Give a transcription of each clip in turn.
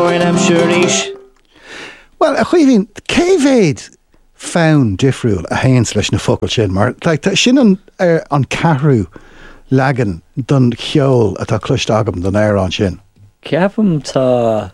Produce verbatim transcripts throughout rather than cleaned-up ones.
I'm sure níos. Well, a chuimhín céimhéad fán difriúil a haon leis na focail sin, mar like, sin an, uh, an carú legan don cheol atá cluiste agam don air an sin. Ceapam tá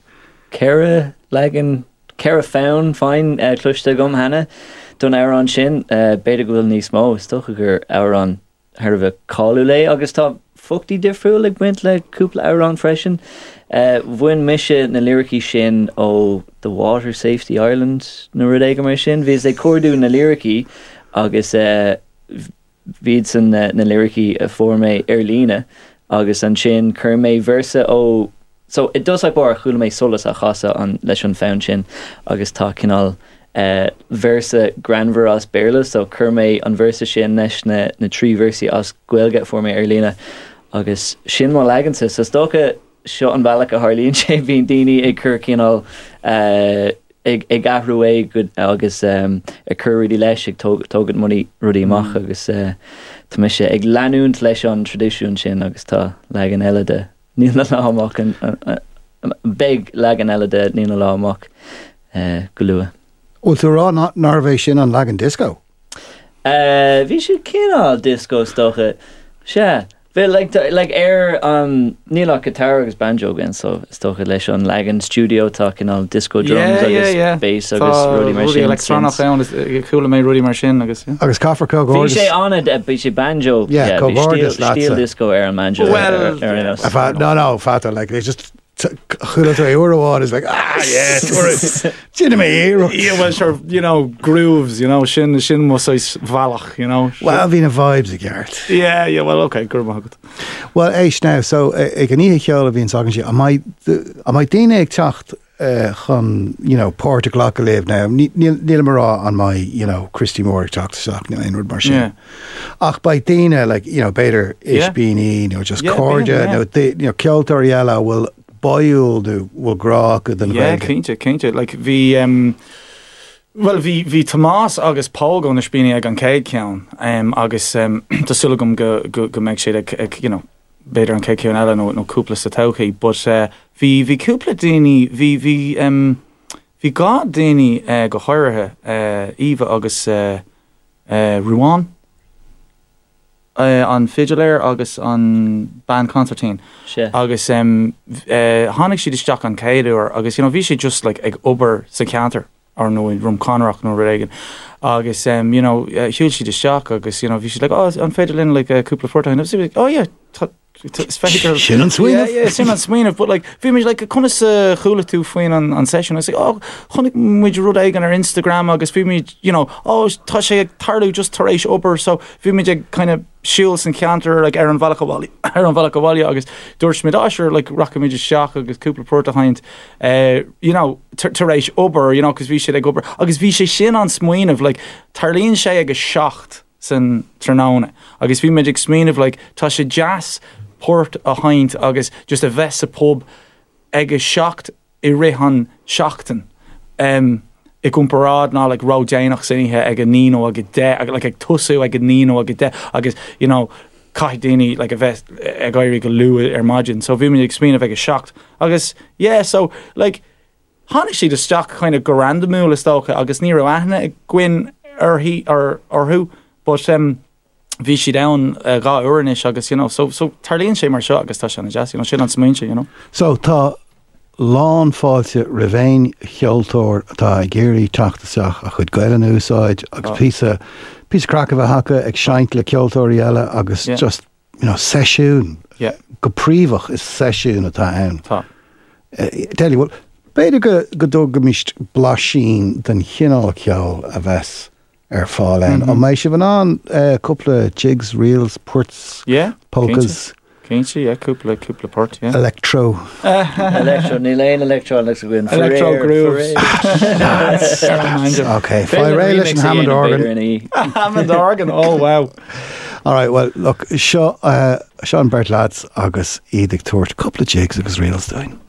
Cara legan, Cara fán fáin uh, cluiste gom hana don air an sin, uh, beidir go bhfuil níos mó, stocha gur air an ar bheith cáú lé, agus tá fuchtaí difriúil ag buint le cúpla air an freisin. Uh, Bhuain mise na lyricí sin ó the Water Safety Ireland na rud éige mar sin. Bhís é cuardú na lyricí agus uh, bhíd san uh, na lyricí a formé ar lína agus an sin chur mé versa ó... So it does like bar chuúla mé solas a chasa an leis an fán sin agus tá cinál uh, versa granver as béirla, so chur mé an versa sin leis na, na trí versi as gcuilge formé ar lína agus sin má legansa, so stocha seo an bhealach a Harlíonn sé bhíon daoine ag chur cinál uh, ag, ag ahrú é go agus um, ag chur rudí leis ag tógad muí rudí amach agus uh, tá me sé ag leanúnt leis an tradiisiún sin agus tá legan eile de níl na lá amach an, an, an big legan eile de níl na lá amach uh, go lua. Well, tú rá nárbhééis sin an legan disco? Uh, bhí sé cinál disco stocha sé. But like like air um níl guitar agus banjo again, so stocha leis an legan studio talking all disco drums yeah, agus yeah, yeah. bass agus Rudy Martin. Rudy electronic sound is cool me Rudy Martin agus. Yeah. Agus Caffra Cogordis. Bhí sé on it, bhí sé banjo. Yeah, Cogordis steel disco air and banjo. Well, air, air, air, no, no, fata like they just chuúla to Euroád is like ah yeah, tourist. Sin mé éireacht. Yeah, well sure, you know, grooves, you know, sin sin must say valach, you know. Well, bhí na vibes a gart. Yeah, yeah, well okay, good magad. Well, éis now, so ag an ihe cheola bhíon sagan si, am I am I daine ag teacht uh, chun, you know, Port of Glock a live now. Níl mará on my, you know, Christy Moore teacht seach na inward mar sin. Yeah. Ach by daine, like, you know, beidir ish bíní, you know, just yeah, cordia, yeah. no, you know, ceoltar yellow will boil do will grok the yeah cínte cínte like vi um well vi vi Tomás agus Paul go na spíine ag an céad ceann um agus um tasúlagum go go go meid sé ag you know beidir an céad ceann eile nó nó cúpla sa tauchaí, but uh, vi vi cúpla daoine vi vi um vi gá daoine uh, go háirithe uh, Eva agus uh, uh, Ruán Uh, an Figilair agus an band concertine Sure. agus um, uh, hánig siad isteach an céadú agus you know, bhí sé just like, ag obair sa cantar ar nó in rum Conrach nó réigen agus um, you know, uh, hiúil siad isteach agus you know, bhí siad like, oh, an féidir linn like, a cúpla forta and like, oh yeah t- sin an swineh yeah, yeah, sin an swineh, but like bhí mé like chuna sa chúla tú faoin an, an session I say oh chunig muid rud aigen ar Instagram agus bhí mé you know oh tá sé ag tarlú just tar éis obair, so bhí mé ag kind of shields and canter like Aaron Valakawali Aaron Valakawali agus dúirt mé asher like rock mé seach agus cúpla porta haint uh, you know tar éis obair, you know, cos bhí sé ag obair agus bhí sé sin an smuoineh like tarlíonn sé agus seacht san trnána agus bhí mé ag smuoineh like tá sé jazz port a haint agus just a bheits a pub ag a seacht I rihan seachtain um, I gúmparád ná like rá déanach sinithe ag a níno ag a de ag like ag tusú ag a níno ag a de agus you know cai daoine like a bheits ag éirí go luú ar maidin, so bhí mé ag smíanamh ag a seacht agus yeah so like hánig siad isteach kind of go randamú is tócha agus ní raibh aithne ag gcuin ar hí ar ar thu, but um bhí si down uh, gá uirnis agus you know so so tarlíonn sé mar seo agus tá se na jazz, you know, sin an smaointe, you know. So tá lán fáilte rivéin cheoltóir tá géirí teachtaach a chud gaile an úsáid agus písa písa crack a bheith hacha ag seint le ceoltóirí eile agus yeah. just you know seisiún yeah. go príomhach is seisiún atá ann. Tá. Uh, tell you what, beidir go go dó go míist blasín den chinál ceol a bheits ar fáil ann. An mé si bhan an uh, couple of jigs, reels, purts, yeah. polkas. Cínte, yeah, cúpla cúpla port, yeah. Electro. Electro, ní léon electro Alex Gwyn. Electro grooves. Okay, fire and Hammond organ. Hammond organ, oh wow. All right, well, look, Sean uh, Sean Bert lads agus Edith Tourt, couple of jigs agus reels doing.